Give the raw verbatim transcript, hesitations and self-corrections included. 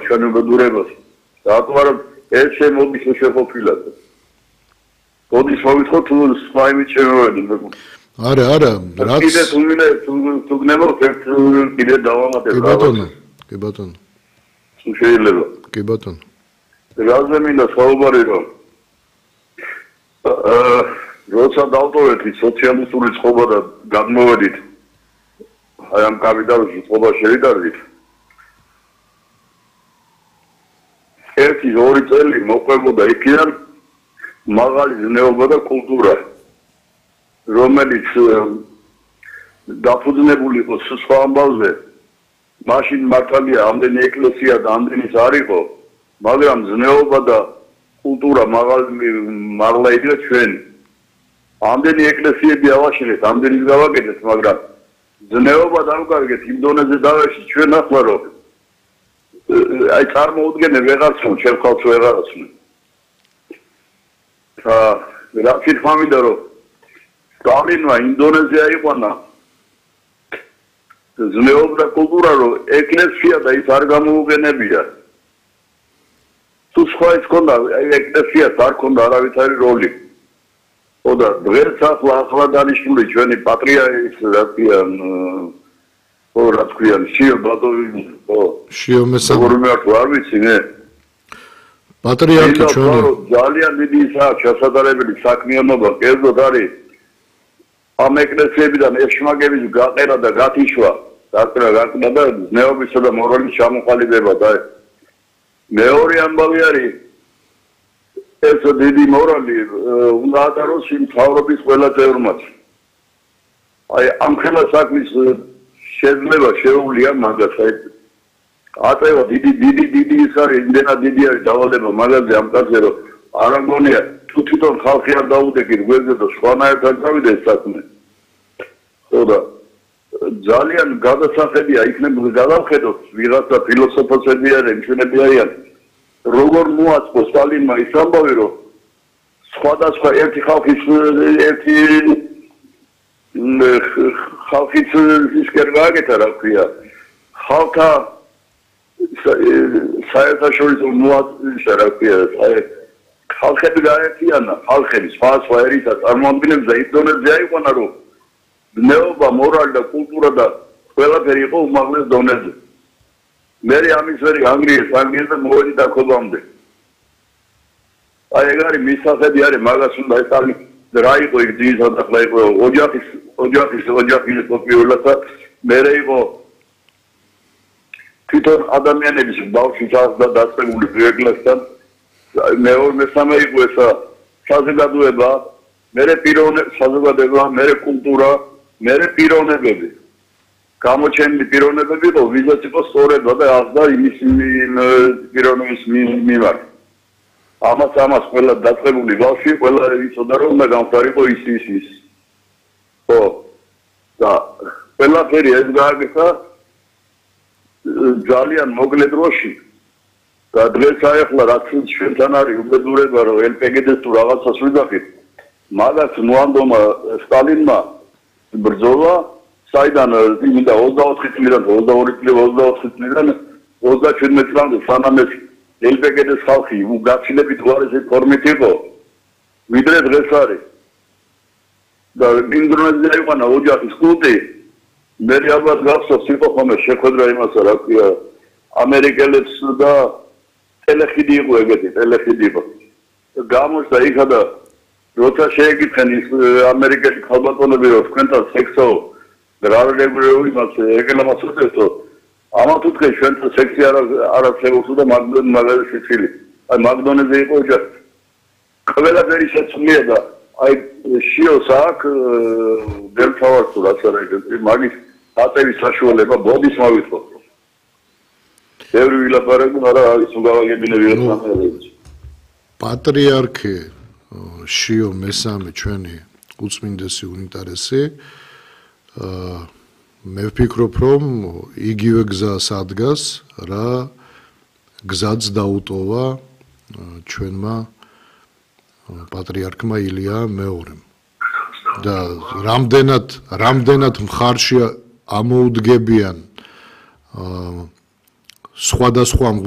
ჩვენ უბედურებას. Აკваრ ეს შემოდის შეყოფილად. ოდის მოვითხოვ თუ სხვა იმით შემოვედი. არა, არა, რაც კიდე თუ მინე თუ გნებავთ ერთ კიდე დავამატებ. კი ბატონო, კი ბატონო. თუ შეიძლება. კი ბატონო. რაზე მინდა საუბარი რომ აა როცა დავტოვეთ სოციალისტური წყობა და გადმოვედით აი ამ კაპიტალურ წყობა შევიდარდით ერთი ორი წელი მოყვებოდა იქიდან მაღალი ზნეობა და კულტურა რომელიც დაფუძნებული იყო სხვა ამბავზე მაშინ მართალია ამდენი ეკლესია და ამდენიც არ იყო მაგრამ ზნეობა და კულტურა მაღალი მაღლა იყო ჩვენ ამდენი ეკლესიები ავაშენეთ ამდენი გავაკეთეთ მაგრამ ზნეობა დავკარგეთ იმ დონეზე დავეში ჩვენ ახლა რომ აი წარმოუდგენელ ვეღარცნო ჩვენ ხალხს ვეღარაცნო აა რა თქმა უნდა რომ სტალინმა ინდონეზია იყვანა ზნეობა და კულტურა რომ ეკლესია და ის არ გამოუყენებია თუ სხვა ის ქონდა აი ეკლესიას არ ქონდა არავითარი როლი ხოდა დღეს ახლა ახლა დანიშნული ჩვენი პატრიარქის რა ქვიან ხო რა ქვიან შიო ბატონი ხო შიო მესამე როგორ არ ვიცი ნე პატრიარქი ჩვენი ძალიან დიდი ისაა ჩასატარებელი საქმიანობა კერძოდ არის ამ ეკლესიებიდან ეშმაკების გაყერა და გათიშვა დაკრა გაკნა და ზნეობისა და მორალის ჩამოყალიბება და მეორე ამბავი არის ეს დიდი მორალი უნდა ატაროს იმ თავრობის ყველა წევრმაც აი ამ ხელა საქმის შეიძლება შეუძლია მაგას აი აწევა დიდი დიდი დიდი ის არის იმდენად დიდი არის დავალება მაგაზე ამ კაცზე რომ არ ამგონია თუ თვითონ ხალხი არ დაუდეკით გვერდზე და სხვანაირად არ გავიდა ეს საქმე ხოდა ძალიან გადასახედია იქნებ გადავხედოთ ვიღაცა ფილოსოფოსები არიან ჩვენები არიან როგორ მოაწყო სტალინმა ის ამბავი რომ სხვადასხვა ერთი ხალხის ერთი ხალხის ისკერ გააკეთა რა ქვია ხალხა საერთაშორისო მოაწყო რა ქვია ხალხები გაერთიანა ხალხები სხვა სხვა ერისა წარმოადგენს და ის დონეზე აიყვანა რომ ზნეობა მორალი და კულტურა და ყველაფერი იყო უმაღლეს დონეზე მე ამის ვერი ანგრიეს ანგრიეს და მოვედი დაქობამდე აი ეგ არის მისახები არის მაგას უნდა ესალი რა იყო იქ ძირითადად ახლა იყო ოჯახის ოჯახის ოჯახის პირველად მე იყო თვითონ ადამიანების ბავშვი და დაწყებული პროექტთან მეორე მესამე იყო ესა საზოგადოება მე პიროვნები საზოგადოება მე კულტურა მე პიროვნებები გამოჩენილი პიროვნებები იყო ვიზაც იყო სწორება და ახლა იმის პიროვნების მიმართ ამას ამას ყველა დაწყებული ბავშვი ყველა იცოდა რომ უნდა გამხდარიყო ის ის ის ხო და ყველაფერი ეს გააკეთა ძალიან მოკლე დროში და დღეს აეხლა რაც ჩვენთან არის უბედურება რომ ელპეგდს თუ რაღაცას ვიძახით მაგას მოანდომა სტალინმა ბრძოლა საიდან მინდა ოცდაოთხი წლიდან ოცდაორი წლიდან ოცდაოთხი წლიდან ოცდაჩვიდმეტ წლამდე სანამ ეს ელპეგდს ხალხი გაცილებით უარესი ფორმით იყო ვიდრე დღეს არის და ინდონეზია იყვანა ოჯახის კულტი მე ალბათ გახსოვს იყო ხოლმე შეხვედრა იმასა რა ქვია ამერიკელებს და ტელეხიდი იყო ეგეთი ტელეხიდი იყო გამოჩნდა იქა და როცა შეეკითხენ ის ამერიკელი ქალბატონები რომ თქვენთან სექსო რა რეგულარული მას ეგლამაც უწევდო ამათ უთხრეს ჩვენთან სექსი არა არა შეუძლო და მაგალითად სიცილი აი მაგდონეზე იყო ოჯახი ყველაფერი შეცვლია და აი შიოს აქ დელთავარ თუ რაც არა მაგის აწევის საშუალება ბოდის მოვითხოვ ბევრი ვილაპარაკო არა ის უგავაგებინები რა სამეებს პატრიარქი შიო მესამე ჩვენი უწმინდესი უნიტარესი მე ვფიქრობ რომ იგივე გზას ადგას რა გზაც დაუტოვა ჩვენმა პატრიარქმა ილია მეორემ და რამდენად რამდენად მხარში ამოუდგებიან სხვადასხვა